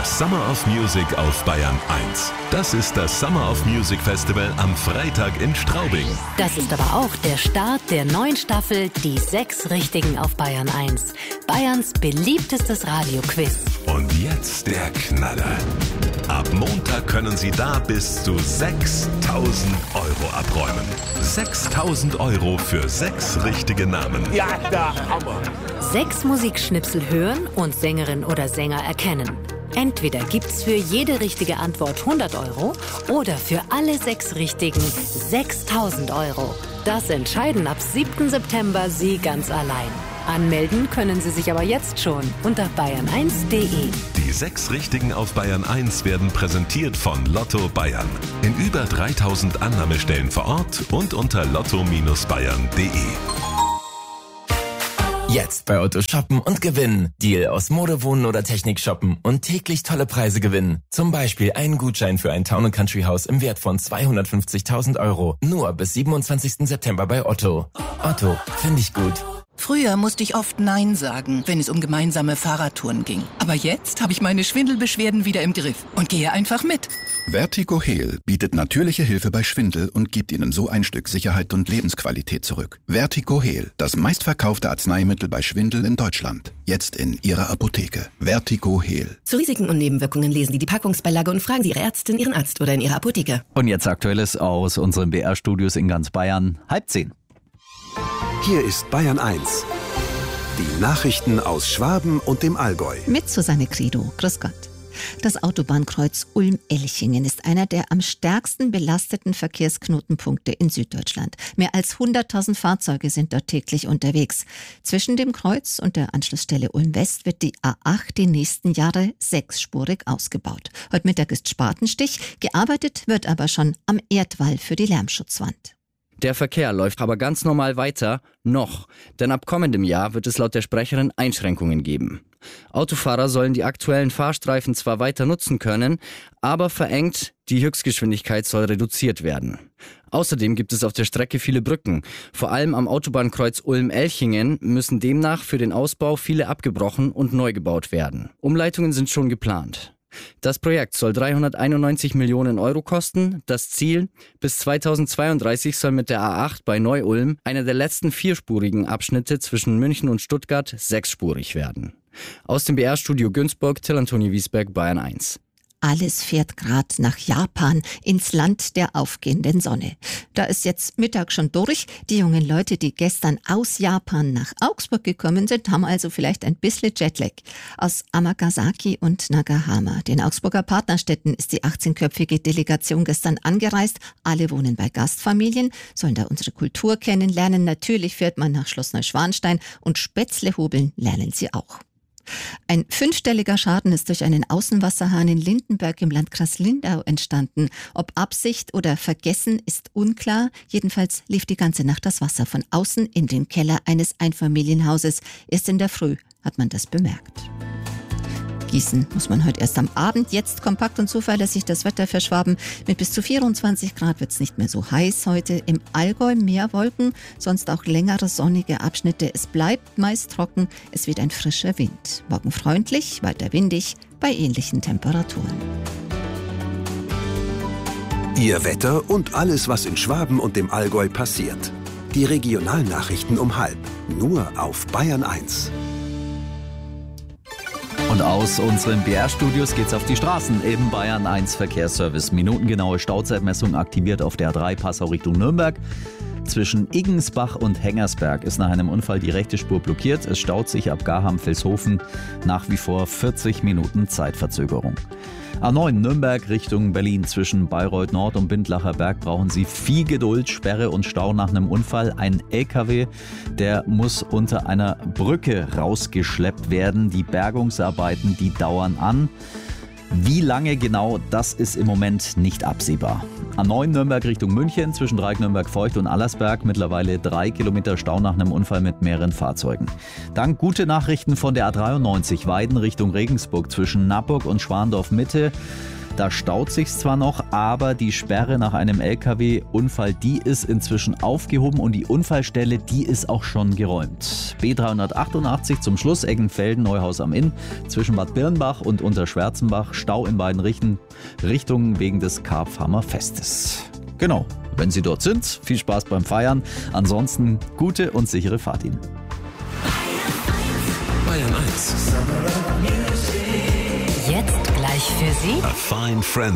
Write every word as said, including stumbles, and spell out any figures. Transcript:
Summer of Music auf Bayern eins. Das ist das Summer of Music Festival am Freitag in Straubing. Das ist aber auch der Start der neuen Staffel Die sechs Richtigen auf Bayern eins. Bayerns beliebtestes Radioquiz. Und jetzt der Knaller. Ab Montag können Sie da bis zu sechstausend Euro abräumen. sechstausend Euro für sechs richtige Namen. Ja, der Hammer. Sechs Musikschnipsel hören und Sängerin oder Sänger erkennen. Entweder gibt's für jede richtige Antwort hundert Euro oder für alle sechs Richtigen sechstausend Euro. Das entscheiden ab siebten September Sie ganz allein. Anmelden können Sie sich aber jetzt schon unter bayern eins punkt de. Die sechs Richtigen auf Bayern eins werden präsentiert von Lotto Bayern. In über dreitausend Annahmestellen vor Ort und unter lotto bayern punkt de. Jetzt bei Otto shoppen und gewinnen. Deal aus Mode, Wohnen oder Technik shoppen und täglich tolle Preise gewinnen. Zum Beispiel einen Gutschein für ein Town- und Country-Haus im Wert von zweihundertfünfzigtausend Euro. Nur bis siebenundzwanzigsten September bei Otto. Otto, finde ich gut. Früher musste ich oft Nein sagen, wenn es um gemeinsame Fahrradtouren ging. Aber jetzt habe ich meine Schwindelbeschwerden wieder im Griff und gehe einfach mit. Vertigo Heal bietet natürliche Hilfe bei Schwindel und gibt Ihnen so ein Stück Sicherheit und Lebensqualität zurück. Vertigo Heal, das meistverkaufte Arzneimittel bei Schwindel in Deutschland. Jetzt in Ihrer Apotheke. Vertigo Heal. Zu Risiken und Nebenwirkungen lesen Sie die Packungsbeilage und fragen Sie Ihre Ärztin, Ihren Arzt oder in Ihrer Apotheke. Und jetzt Aktuelles aus unseren B R-Studios in ganz Bayern. Halb zehn. Hier ist Bayern eins. Die Nachrichten aus Schwaben und dem Allgäu. Mit Susanne Credo. Grüß Gott. Das Autobahnkreuz Ulm-Elchingen ist einer der am stärksten belasteten Verkehrsknotenpunkte in Süddeutschland. Mehr als hunderttausend Fahrzeuge sind dort täglich unterwegs. Zwischen dem Kreuz und der Anschlussstelle Ulm-West wird die A acht die nächsten Jahre sechsspurig ausgebaut. Heute Mittag ist Spatenstich, gearbeitet wird aber schon am Erdwall für die Lärmschutzwand. Der Verkehr läuft aber ganz normal weiter, noch. Denn ab kommendem Jahr wird es laut der Sprecherin Einschränkungen geben. Autofahrer sollen die aktuellen Fahrstreifen zwar weiter nutzen können, aber verengt, die Höchstgeschwindigkeit soll reduziert werden. Außerdem gibt es auf der Strecke viele Brücken. Vor allem am Autobahnkreuz Ulm-Elchingen müssen demnach für den Ausbau viele abgebrochen und neu gebaut werden. Umleitungen sind schon geplant. Das Projekt soll dreihunderteinundneunzig Millionen Euro kosten. Das Ziel: bis zweitausendzweiunddreißig soll mit der A acht bei Neu-Ulm einer der letzten vierspurigen Abschnitte zwischen München und Stuttgart sechsspurig werden. Aus dem B R-Studio Günzburg, Till Antoni Wiesberg, Bayern eins. Alles fährt grad nach Japan, ins Land der aufgehenden Sonne. Da ist jetzt Mittag schon durch. Die jungen Leute, die gestern aus Japan nach Augsburg gekommen sind, haben also vielleicht ein bisschen Jetlag. Aus Amagasaki und Nagahama, den Augsburger Partnerstädten, ist die achtzehnköpfige Delegation gestern angereist. Alle wohnen bei Gastfamilien, sollen da unsere Kultur kennenlernen. Natürlich fährt man nach Schloss Neuschwanstein und Spätzle hobeln lernen sie auch. Ein fünfstelliger Schaden ist durch einen Außenwasserhahn in Lindenberg im Landkreis Lindau entstanden. Ob Absicht oder Vergessen ist unklar. Jedenfalls lief die ganze Nacht das Wasser von außen in den Keller eines Einfamilienhauses. Erst in der Früh hat man das bemerkt. Gießen muss man heute erst am Abend. Jetzt kompakt und zuverlässig das Wetter für Schwaben. Mit bis zu vierundzwanzig Grad wird es nicht mehr so heiß heute. Im Allgäu mehr Wolken, sonst auch längere sonnige Abschnitte. Es bleibt meist trocken, es weht ein frischer Wind. Morgen freundlich, weiter windig, bei ähnlichen Temperaturen. Ihr Wetter und alles, was in Schwaben und dem Allgäu passiert. Die Regionalnachrichten um halb. Nur auf Bayern eins. Und aus unseren B R-Studios geht's auf die Straßen. Im Bayern eins Verkehrsservice. Minutengenaue Stauzeitmessung aktiviert auf der A drei Passau Richtung Nürnberg. Zwischen Iggensbach und Hengersberg ist nach einem Unfall die rechte Spur blockiert. Es staut sich ab Garham-Vilshofen nach wie vor vierzig Minuten Zeitverzögerung. A neun Nürnberg Richtung Berlin. Zwischen Bayreuth Nord und Bindlacher Berg brauchen Sie viel Geduld, Sperre und Stau nach einem Unfall. Ein L K W, der muss unter einer Brücke rausgeschleppt werden. Die Bergungsarbeiten, die dauern an. Wie lange genau, das ist im Moment nicht absehbar. A neun Nürnberg Richtung München, zwischen Dreieck Nürnberg-Feucht und Allersberg, mittlerweile drei Kilometer Stau nach einem Unfall mit mehreren Fahrzeugen. Dann gute Nachrichten von der A dreiundneunzig Weiden Richtung Regensburg, zwischen Nappburg und Schwandorf Mitte. Da staut sich's zwar noch, aber die Sperre nach einem L K W-Unfall, die ist inzwischen aufgehoben und die Unfallstelle, die ist auch schon geräumt. B dreihundertachtundachtzig zum Schluss, Eggenfelden, Neuhaus am Inn, zwischen Bad Birnbach und Unterschwärzenbach, Stau in beiden Richten, Richtungen wegen des Karpfhammer Festes. Genau, wenn Sie dort sind, viel Spaß beim Feiern. Ansonsten gute und sichere Fahrt Ihnen. Bayern eins. Jetzt gleich für Sie A Fine Friend.